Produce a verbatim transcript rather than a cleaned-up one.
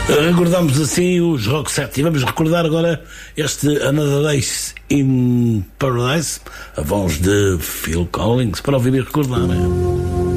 Recordamos assim os Rock set e vamos recordar agora este Another Days in Paradise, a voz de Phil Collins, para ouvir e recordar, né?